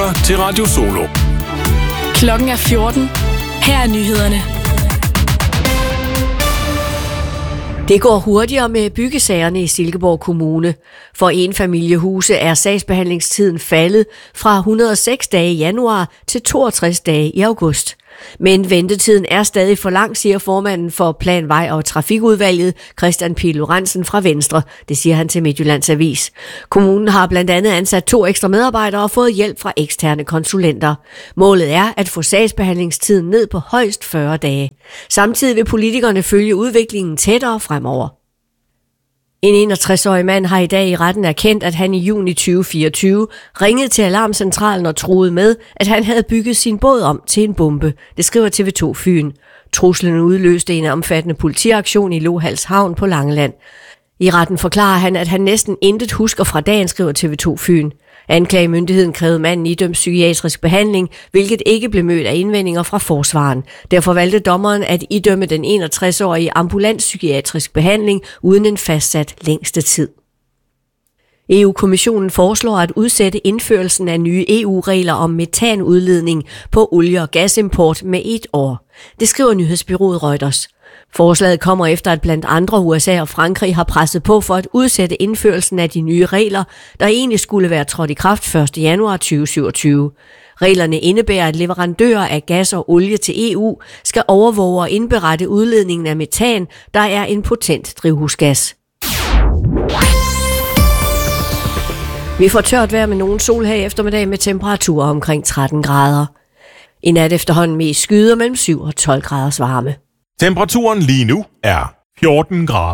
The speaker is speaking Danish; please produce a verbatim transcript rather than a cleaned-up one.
lytter til Radio Solo. Klokken er fjorten. Her er nyhederne. Det går hurtigere med byggesagerne i Silkeborg Kommune. For enfamiliehuse er sagsbehandlingstiden faldet fra et hundrede og seks dage i januar til toogtres dage i august. Men ventetiden er stadig for lang, siger formanden for Plan-, Vej- og Trafikudvalget, Christian Pihl Lorentzen fra Venstre. Det siger han til Midtjyllands Avis. Kommunen har blandt andet ansat to ekstra medarbejdere og fået hjælp fra eksterne konsulenter. Målet er at få sagsbehandlingstiden ned på højst fyrre dage. Samtidig vil politikerne følge udviklingen tættere fremover. En enogtres-årig mand har i dag i retten erkendt, at han i juni tyve fireogtyve ringede til alarmcentralen og truede med, at han havde bygget sin båd om til en bombe. Det skriver T V to Fyn. Truslen udløste en omfattende politiaktion i Lohals Havn på Langeland. I retten forklarer han, at han næsten intet husker fra dagen, skriver T V to Fyn. Anklagemyndigheden krævede manden idømt psykiatrisk behandling, hvilket ikke blev mødt af indvendinger fra forsvaren. Derfor valgte dommeren at idømme den enogtres-årige ambulant psykiatrisk behandling uden en fastsat længste tid. E U-kommissionen foreslår at udsætte indførelsen af nye E U-regler om metanudledning på olie- og gasimport med et år. Det skriver nyhedsbureauet Reuters. Forslaget kommer efter, at blandt andre U S A og Frankrig har presset på for at udsætte indførelsen af de nye regler, der egentlig skulle være trådt i kraft første januar tyve syvogtyve. Reglerne indebærer, at leverandører af gas og olie til E U skal overvåge og indberette udledningen af metan, der er en potent drivhusgas. Vi får tørt vejr med nogen sol her i eftermiddag med temperaturer omkring tretten grader. I nat efterhånden mest skyder mellem syv og tolv graders varme. Temperaturen lige nu er fjorten grader.